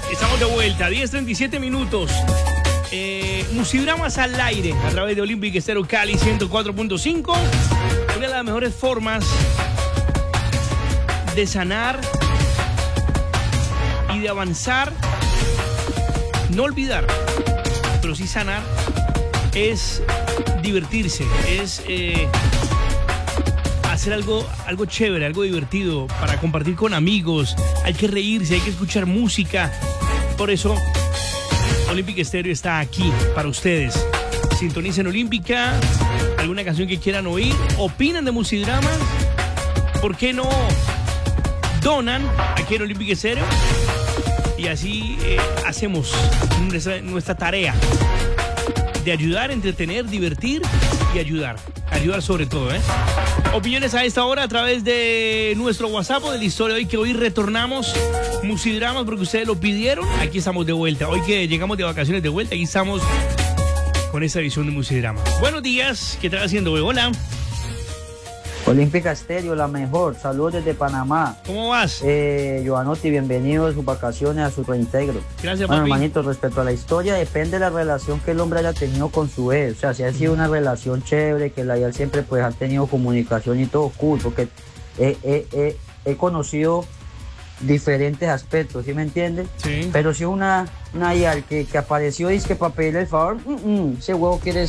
Estamos de vuelta, 10:37 minutos. Musidramas al aire a través de Olympic Estéreo Cali 104.5. Una de las mejores formas de sanar y de avanzar, no olvidar, pero sí sanar, es divertirse, es hacer algo chévere, algo divertido para compartir con amigos. Hay que reírse, hay que escuchar música. Por eso Olympic Estéreo está aquí para ustedes. Sintonicen Olímpica, alguna canción que quieran oír, opinan de Musidramas, ¿por qué no donan aquí en Olympic Estéreo? Y así hacemos nuestra tarea de ayudar, entretener, divertir y ayudar sobre todo, ¿eh? Opiniones a esta hora a través de nuestro WhatsApp o de la historia hoy, que hoy retornamos Musidramas porque ustedes lo pidieron. Aquí estamos de vuelta. Hoy que llegamos de vacaciones de vuelta, aquí estamos con esta edición de Musidramas. Buenos días, ¿qué estás haciendo hoy? Hola. Olímpica Estéreo, la mejor. Saludos desde Panamá. ¿Cómo vas? Giovanotti, bienvenido a sus vacaciones, a su reintegro. Gracias, bueno, papi. Hermanito, respecto a la historia, depende de la relación que el hombre haya tenido con su ex. O sea, si ha sido una relación chévere, que la él siempre pues ha tenido comunicación y todo cool, porque he conocido diferentes aspectos, ¿sí me entiendes? Sí. Pero si una yal que apareció y es que para pedirle el favor, ese huevo quiere